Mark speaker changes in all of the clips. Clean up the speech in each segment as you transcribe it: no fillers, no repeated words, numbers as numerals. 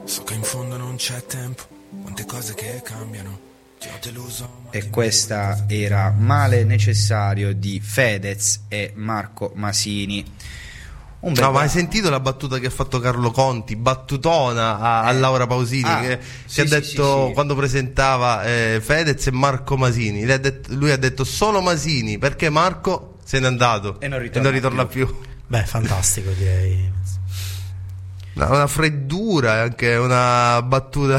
Speaker 1: So che in fondo non c'è tempo, quante cose che cambiano. Ti ho deluso.
Speaker 2: E questa era Male necessario di Fedez e Marco Masini.
Speaker 3: No, ma hai sentito la battuta che ha fatto Carlo Conti, battutona a Laura Pausini, che ha detto quando presentava Fedez e Marco Masini, lui ha detto solo Masini, perché Marco se n'è andato
Speaker 2: e non ritorna più.
Speaker 4: Beh, fantastico, direi.
Speaker 3: Una freddura e anche una battuta.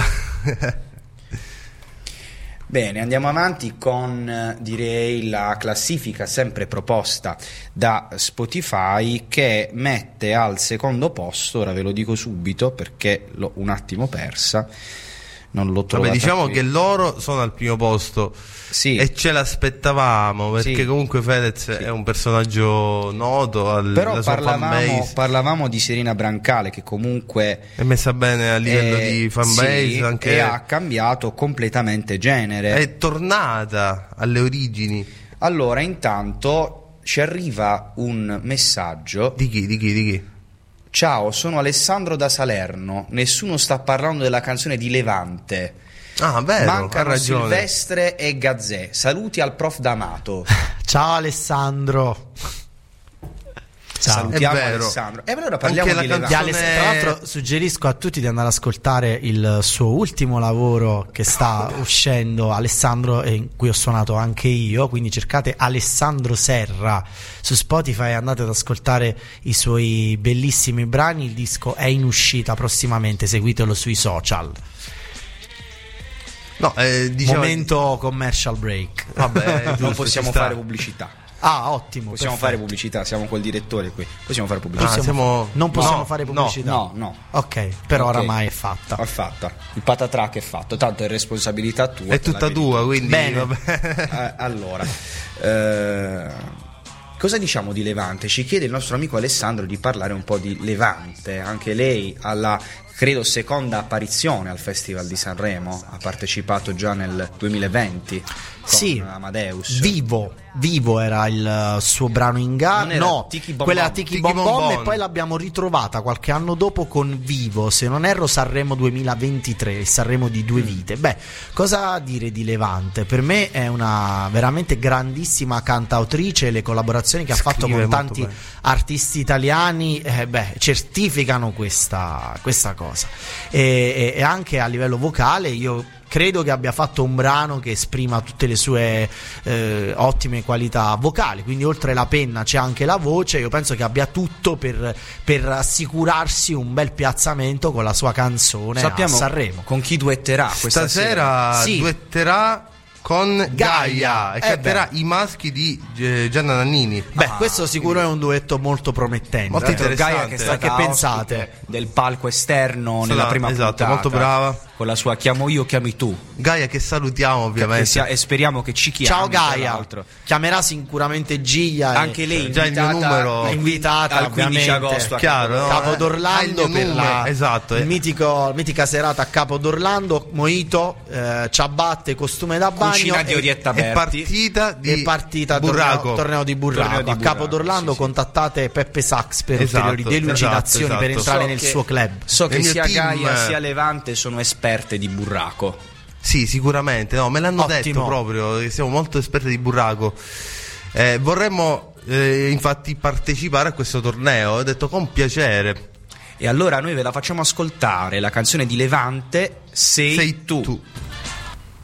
Speaker 2: Bene, andiamo avanti con, direi, la classifica sempre proposta da Spotify, che mette al secondo posto, ora ve lo dico subito perché l'ho un attimo persa, non l'ho trovata.
Speaker 3: Vabbè, diciamo
Speaker 2: qui.
Speaker 3: che loro sono al primo posto, sì, e ce l'aspettavo, perché sì, comunque Fedez è un personaggio noto,
Speaker 2: però parlavamo di Serena Brancale, che comunque
Speaker 3: è messa bene a livello di fanbase,
Speaker 2: sì,
Speaker 3: anche,
Speaker 2: e ha cambiato completamente genere,
Speaker 3: è tornata alle origini.
Speaker 2: Allora, intanto ci arriva un messaggio
Speaker 3: di chi?
Speaker 2: Ciao, sono Alessandro da Salerno, nessuno sta parlando della canzone di Levante.
Speaker 3: Ah, vero,
Speaker 2: mancano
Speaker 3: ha ragione.
Speaker 2: Silvestre e Gazzè. Saluti al prof D'Amato.
Speaker 4: Ciao Alessandro. Ciao.
Speaker 2: Salutiamo Alessandro. E allora parliamo di Levante.
Speaker 4: Tra l'altro suggerisco a tutti di andare ad ascoltare il suo ultimo lavoro che sta uscendo, Alessandro, in cui ho suonato anche io, quindi cercate Alessandro Serra su Spotify e andate ad ascoltare i suoi bellissimi brani. Il disco è in uscita prossimamente, seguitelo sui social.
Speaker 3: No, diciamo...
Speaker 4: Momento commercial break.
Speaker 2: Vabbè, non possiamo fare pubblicità.
Speaker 4: Ah, ottimo.
Speaker 2: Possiamo fare pubblicità, siamo col direttore qui. Possiamo fare pubblicità.
Speaker 4: Non possiamo fare pubblicità.
Speaker 2: No.
Speaker 4: Ok, però oramai è fatta.
Speaker 2: È fatta. Il patatrack è fatto, tanto è responsabilità tua.
Speaker 3: È tutta tua, quindi
Speaker 2: bene. Allora, cosa diciamo di Levante? Ci chiede il nostro amico Alessandro di parlare un po' di Levante. Anche lei alla, credo, seconda apparizione al Festival di Sanremo, ha partecipato già nel 2020 con Amadeus.
Speaker 4: Vivo era il suo brano in gara. No, quella era Tiki Bom Bom, e poi l'abbiamo ritrovata qualche anno dopo con Vivo, se non erro Sanremo 2023, il Sanremo di due vite. Beh, cosa dire di Levante? Per me è una veramente grandissima cantautrice, le collaborazioni che ha fatto con tanti artisti italiani certificano questa cosa, e anche a livello vocale io credo che abbia fatto un brano che esprima tutte le sue ottime qualità vocali, quindi oltre la penna c'è anche la voce. Io penso che abbia tutto per assicurarsi un bel piazzamento con la sua canzone.
Speaker 2: Sappiamo
Speaker 4: a Sanremo
Speaker 2: con chi duetterà questa
Speaker 3: sera? Sì. Duetterà con Gaia e canterà I maschi di Gianna Nannini.
Speaker 4: Questo sicuro è un duetto molto promettente,
Speaker 3: molto interessante.
Speaker 2: Gaia che è stata
Speaker 4: pensate
Speaker 2: del palco esterno nella prima puntata,
Speaker 3: molto brava,
Speaker 2: con la sua Chiamo io, chiami tu.
Speaker 3: Gaia che salutiamo ovviamente
Speaker 2: e speriamo che ci chiami.
Speaker 4: Ciao Gaia, chiamerà sicuramente Gia,
Speaker 2: anche lei
Speaker 3: già il mio numero
Speaker 4: è invitata
Speaker 2: al 15 agosto
Speaker 3: chiaro,
Speaker 4: a Capo d'Orlando per la mitica serata a Capo d'Orlando, mojito, ciabatte, costume da bagno
Speaker 2: di Orietta Berti
Speaker 3: e partita
Speaker 4: torneo di Burraco a Capo d'Orlando. Contattate Peppe Sax per ulteriori delucidazioni per entrare nel suo club.
Speaker 2: So che sia Gaia sia Levante sono esperte di burraco.
Speaker 3: Sì, sicuramente, me l'hanno detto proprio che siamo molto esperti di burraco. Vorremmo infatti partecipare a questo torneo, ho detto con piacere.
Speaker 2: E allora noi ve la facciamo ascoltare, la canzone di Levante, Sei tu.